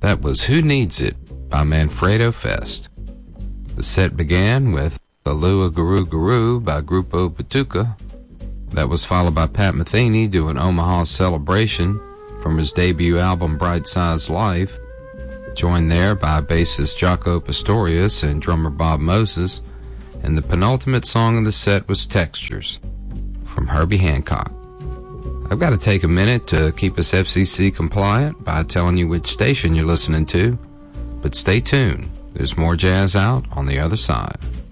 That was Who Needs It by Manfredo Fest. The set began with Alua Guru Guru by Grupo Batuka. That was followed by Pat Metheny doing Omaha Celebration from his debut album Bright Size Life, joined there by bassist Jaco Pastorius and drummer Bob Moses, and the penultimate song of the set was Textures from Herbie Hancock. I've got to take a minute to keep us FCC compliant by telling you which station you're listening to, but stay tuned. There's more jazz out on the other side.